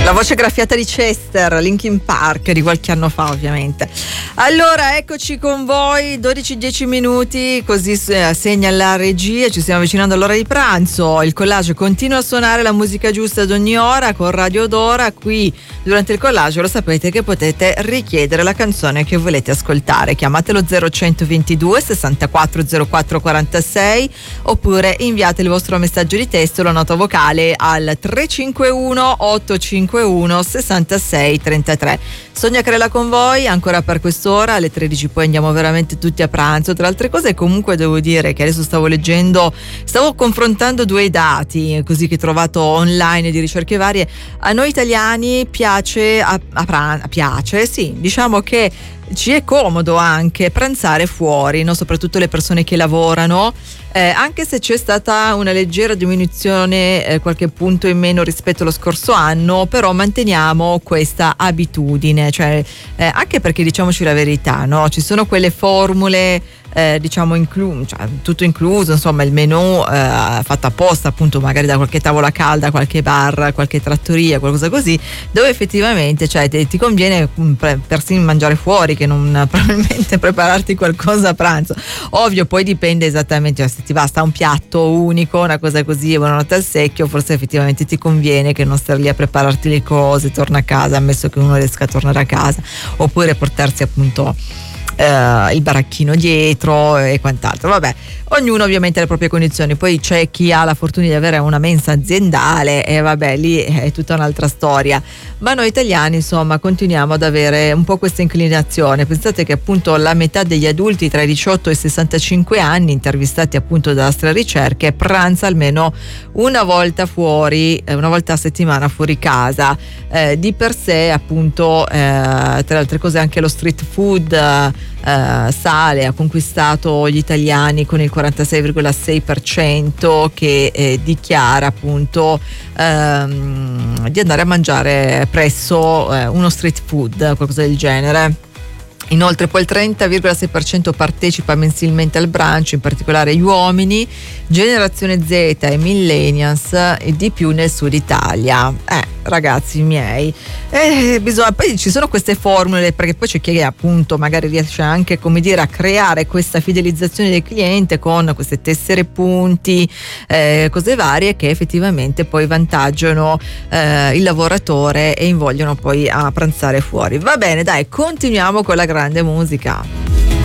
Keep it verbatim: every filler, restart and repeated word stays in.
La voce graffiata di Chester, Linkin Park, di qualche anno fa ovviamente. Allora, eccoci con voi, dodici e dieci minuti, così segna la regia, ci stiamo avvicinando all'ora di pranzo. Il collage continua a suonare la musica giusta ad ogni ora con Radio Dora. Qui durante il collage lo sapete che potete richiedere la canzone che volete ascoltare. Chiamatelo zero centoventidue sessantaquattro zero quattro quarantasei oppure inviate il vostro messaggio di testo, la nota vocale al tre cinque uno otto cinque uno sessantasei trentatré. Sonia Crella con voi ancora per quest'ora, alle tredici poi andiamo veramente tutti a pranzo. Tra altre cose, comunque devo dire che adesso stavo leggendo, stavo confrontando due dati così che ho trovato online di ricerche varie. A noi italiani piace a, a pran- piace, sì, diciamo che ci è comodo anche pranzare fuori, no? Soprattutto le persone che lavorano, eh, anche se c'è stata una leggera diminuzione, eh, qualche punto in meno rispetto allo scorso anno, però manteniamo questa abitudine, cioè eh, anche perché, diciamoci la verità, no? Ci sono quelle formule Eh, diciamo inclu- cioè, tutto incluso, insomma il menù eh, fatto apposta appunto magari da qualche tavola calda, qualche bar, qualche trattoria, qualcosa così, dove effettivamente cioè, te, ti conviene pre- persino mangiare fuori che non probabilmente prepararti qualcosa a pranzo. Ovvio, poi dipende esattamente, cioè, se ti basta un piatto unico, una cosa così e buonanotte al secchio, forse effettivamente ti conviene che non star lì a prepararti le cose, torna a casa, ammesso che uno riesca a tornare a casa, oppure portarsi appunto Uh, il baracchino dietro e quant'altro. Vabbè, ognuno ovviamente ha le proprie condizioni, poi c'è chi ha la fortuna di avere una mensa aziendale e vabbè, lì è tutta un'altra storia, ma noi italiani insomma continuiamo ad avere un po' questa inclinazione. Pensate che appunto la metà degli adulti tra i diciotto e i sessantacinque anni intervistati appunto da Astra Ricerche pranza almeno una volta fuori, una volta a settimana fuori casa. Eh, di per sé appunto eh, tra le altre cose anche lo street food eh, Uh, sale, ha conquistato gli italiani con il quarantasei virgola sei per cento che eh, dichiara appunto ehm, di andare a mangiare presso eh, uno street food, qualcosa del genere. Inoltre poi il trenta virgola sei per cento partecipa mensilmente al brunch, in particolare gli uomini, generazione Z e millennials e di più nel sud Italia. Eh, ragazzi miei, eh, bisogna, poi ci sono queste formule, perché poi c'è chi appunto magari riesce anche, come dire, a creare questa fidelizzazione del cliente con queste tessere punti, eh, cose varie che effettivamente poi vantaggiano eh, il lavoratore e invogliano poi a pranzare fuori. Va bene, dai, continuiamo con la grande musica.